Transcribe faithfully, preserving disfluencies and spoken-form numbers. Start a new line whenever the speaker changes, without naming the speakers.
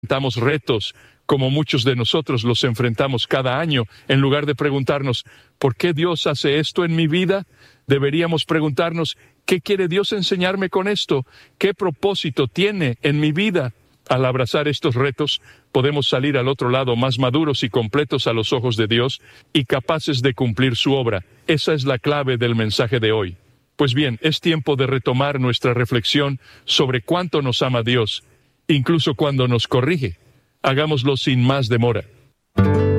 enfrentamos retos como muchos de nosotros los enfrentamos cada año, en lugar de preguntarnos, ¿por qué Dios hace esto en mi vida? Deberíamos preguntarnos, ¿qué quiere Dios enseñarme con esto? ¿Qué propósito tiene en mi vida? Al abrazar estos retos, podemos salir al otro lado más maduros y completos a los ojos de Dios y capaces de cumplir su obra. Esa es la clave del mensaje de hoy. Pues bien, es tiempo de retomar nuestra reflexión sobre cuánto nos ama Dios, incluso cuando nos corrige. Hagámoslo sin más demora.